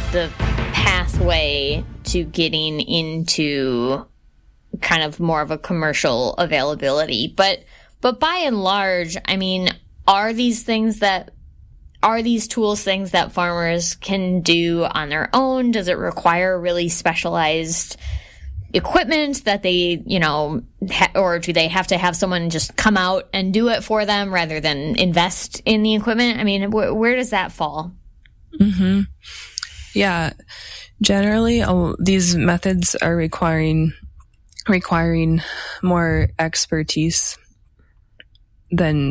the pathway to getting into kind of more of a commercial availability. But by and large, I mean, are these tools things that farmers can do on their own? Does it require really specialized equipment that they, or do they have to have someone just come out and do it for them rather than invest in the equipment? I mean, where does that fall? Mm-hmm. Yeah. Generally, these methods are requiring more expertise than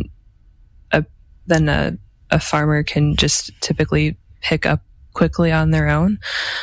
a farmer can just typically pick up quickly on their own.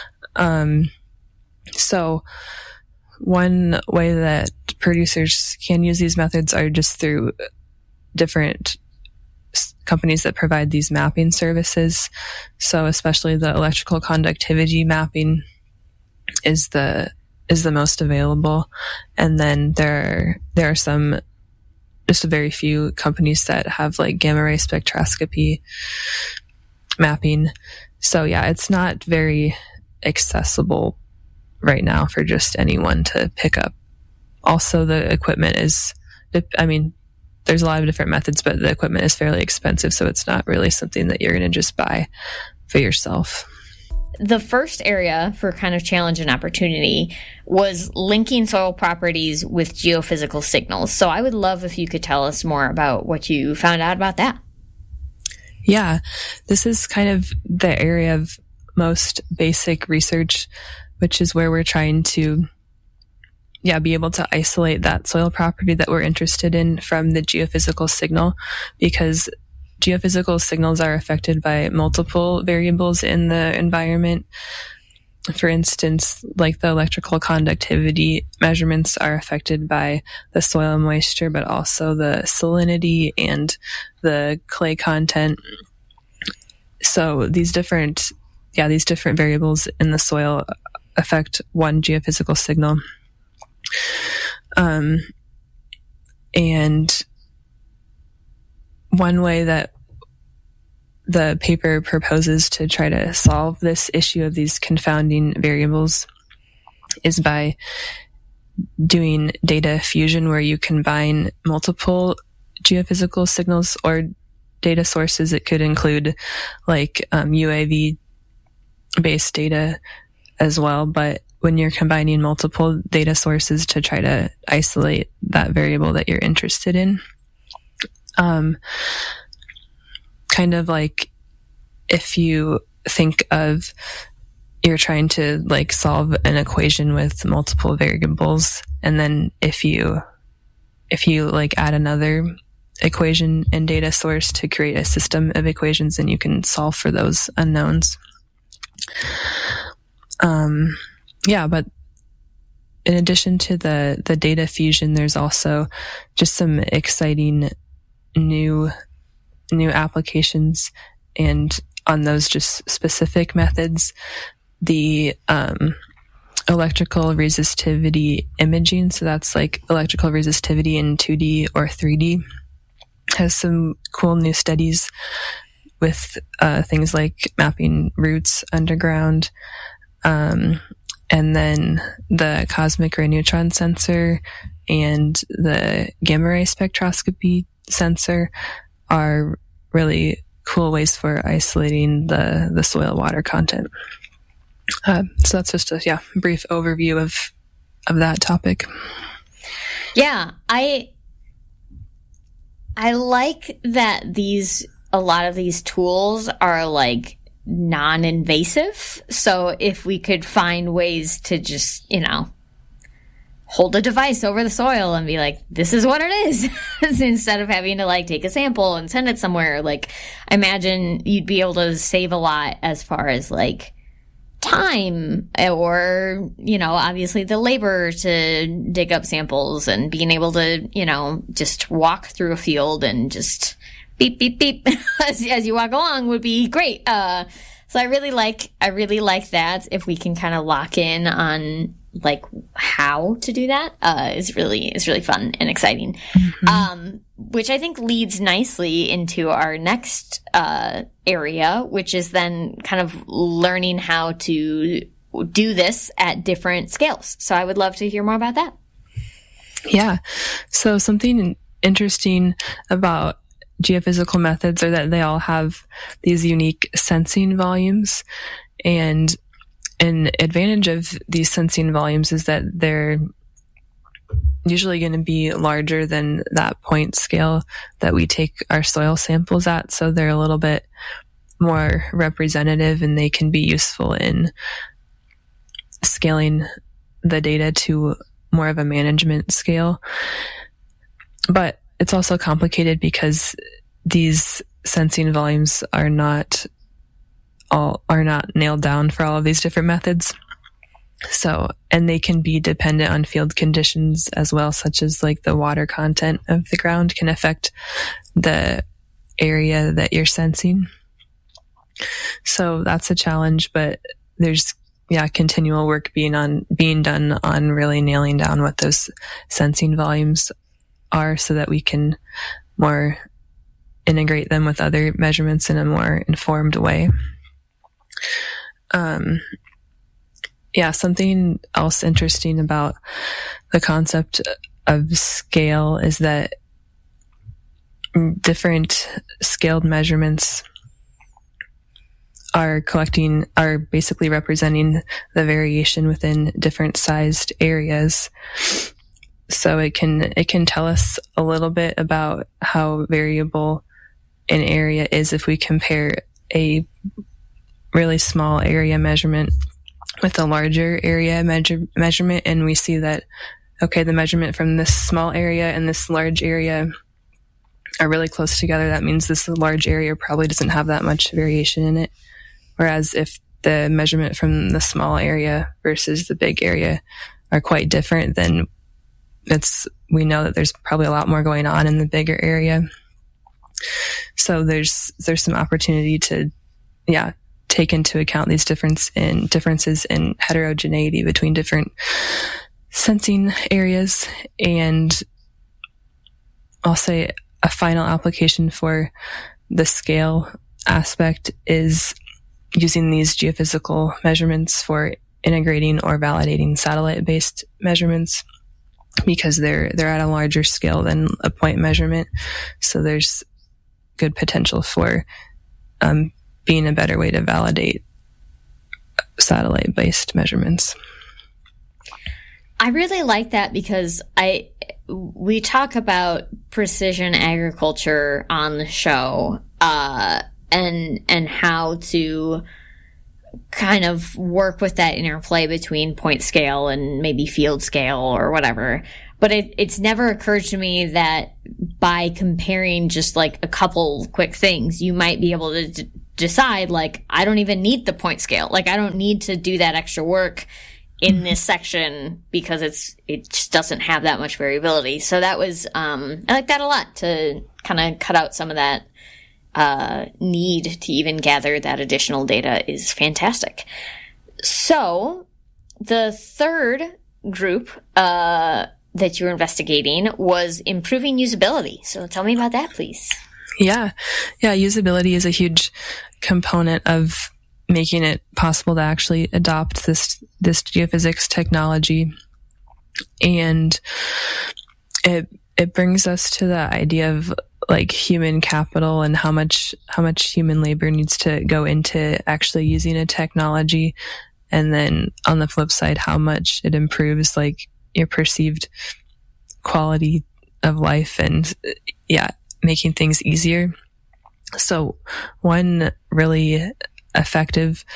So one way that producers can use these methods are just through different companies that provide these mapping services. So especially the electrical conductivity mapping is the most available. And then there are some, just a very few companies that have like gamma ray spectroscopy mapping. So yeah, it's not very accessible right now for just anyone to pick up. Also, the equipment is, there's a lot of different methods, but the equipment is fairly expensive. So it's not really something that you're going to just buy for yourself. The first area for kind of challenge and opportunity was linking soil properties with geophysical signals. So I would love if you could tell us more about what you found out about that. Yeah, this is kind of the area of most basic research, which is where we're trying to be able to isolate that soil property that we're interested in from the geophysical signal, because geophysical signals are affected by multiple variables in the environment. For instance, like the electrical conductivity measurements are affected by the soil moisture, but also the salinity and the clay content. So these different variables in the soil affect one geophysical signal. And one way that the paper proposes to try to solve this issue of these confounding variables is by doing data fusion, where you combine multiple geophysical signals or data sources. It could include like UAV based data as well, but when you're combining multiple data sources to try to isolate that variable that you're interested in, kind of like if you think of you're trying to like solve an equation with multiple variables, and then if you like add another equation and data source to create a system of equations, then you can solve for those unknowns. But in addition to the data fusion, there's also just some exciting new applications, and on those just specific methods, the electrical resistivity imaging, so that's like electrical resistivity in 2D or 3D, has some cool new studies with things like mapping roots underground, and then the cosmic ray neutron sensor and the gamma ray spectroscopy sensor are really cool ways for isolating the soil water content. So that's just a brief overview of that topic. Yeah, I like that a lot of these tools are like non-invasive. So if we could find ways to just, hold a device over the soil and be like, this is what it is, instead of having to like take a sample and send it somewhere. Like, I imagine you'd be able to save a lot as far as like time or, obviously the labor to dig up samples, and being able to, just walk through a field and just beep, beep, beep as you walk along would be great. So I really like that, if we can kind of lock in on like how to do that is really fun and exciting. Which I think leads nicely into our next area, which is then kind of learning how to do this at different scales. So I would love to hear more about that. Yeah. So something interesting about geophysical methods are that they all have these unique sensing volumes. And an advantage of these sensing volumes is that they're usually going to be larger than that point scale that we take our soil samples at. So they're a little bit more representative, and they can be useful in scaling the data to more of a management scale. But it's also complicated because these sensing volumes are not nailed down for all of these different methods. So, and they can be dependent on field conditions as well, such as like the water content of the ground can affect the area that you're sensing. So that's a challenge, but there's continual work being done on really nailing down what those sensing volumes are so that we can more integrate them with other measurements in a more informed way. Something else interesting about the concept of scale is that different scaled measurements are basically representing the variation within different sized areas. So it can tell us a little bit about how variable an area is if we compare a really small area measurement with a larger area measurement, and we see that, okay, the measurement from this small area and this large area are really close together. That means this large area probably doesn't have that much variation in it. Whereas if the measurement from the small area versus the big area are quite different, then we know that there's probably a lot more going on in the bigger area. So there's some opportunity to, take into account these differences in heterogeneity between different sensing areas. And I'll say a final application for the scale aspect is using these geophysical measurements for integrating or validating satellite-based measurements, because they're at a larger scale than a point measurement. So there's good potential for being a better way to validate satellite-based measurements. I really like that because we talk about precision agriculture on the show, and how to kind of work with that interplay between point scale and maybe field scale or whatever. But it's never occurred to me that by comparing just like a couple quick things, you might be able to decide, like, I don't even need the point scale. Like, I don't need to do that extra work in this section because it just doesn't have that much variability. So that was, I like that a lot, to kind of cut out some of that need to even gather that additional data is fantastic. So the third group that you were investigating was improving usability. So tell me about that, please. Yeah. Usability is a huge component of making it possible to actually adopt this geophysics technology. And it brings us to the idea of like human capital and how much human labor needs to go into actually using a technology. And then on the flip side, how much it improves like your perceived quality of life and making things easier. So one really effective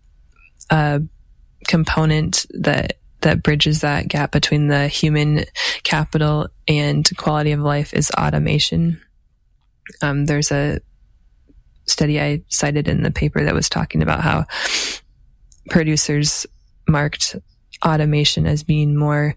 component that bridges that gap between the human capital and quality of life is automation. There's a study I cited in the paper that was talking about how producers marked automation as being more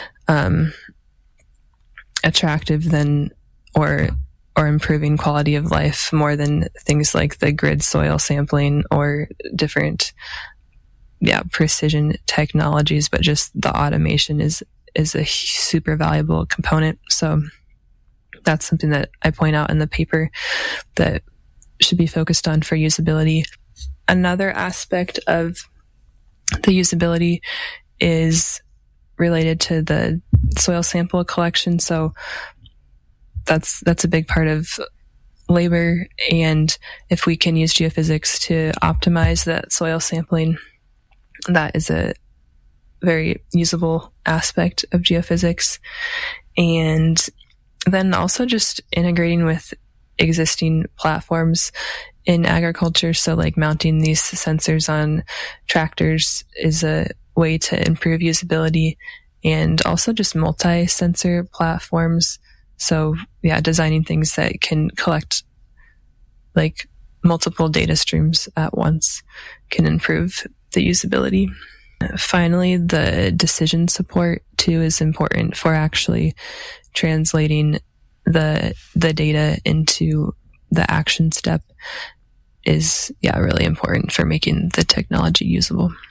attractive than or improving quality of life more than things like the grid soil sampling or different precision technologies, but just the automation is a super valuable component. So that's something that I point out in the paper that should be focused on for usability. Another aspect of the usability is related to the soil sample collection. So that's a big part of labor. And if we can use geophysics to optimize that soil sampling, that is a very usable aspect of geophysics. And then also just integrating with existing platforms in agriculture. So like mounting these sensors on tractors is a way to improve usability, and also just multi-sensor platforms. So designing things that can collect like multiple data streams at once can improve the usability. Finally, the decision support too is important for actually translating the data into the action step is really important for making the technology usable.